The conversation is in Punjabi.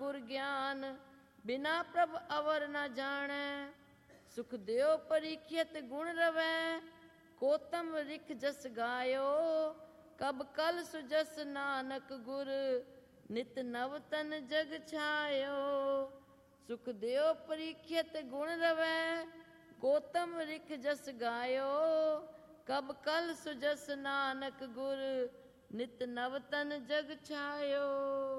ਗੁਰ ਗਿਆਨ, ਬਿਨਾ ਪ੍ਰਭ ਅਵਰ ਨ ਜਾਣੈ। ਸੁਖ ਦਿਓ ਪਰੀਖਿਅਤ ਗੁਣ ਰਵੈ, ਕੋਤਮ ਰਿਖ ਜਸ ਗਾਇਓ। ਕਬ ਕਲ ਸੁਜਸ ਨਾਨਕ ਗੁਰ, ਨਿਤ ਨਵ ਤਨ ਜਗ ਛਾਇਓ। ਸੁਖ ਦਿਓ ਪਰੀਖਿਅਤ ਗੁਣ ਰਵੈ, ਕੋਤਮ ਰਿਖ ਜਸ ਗਾਇਓ। ਕਬ ਕਲ ਸੁਜਸ ਨਾਨਕ ਗੁਰ, ਨਿਤ ਨਵ ਤਨ ਜਗ ਛਾਇਓ।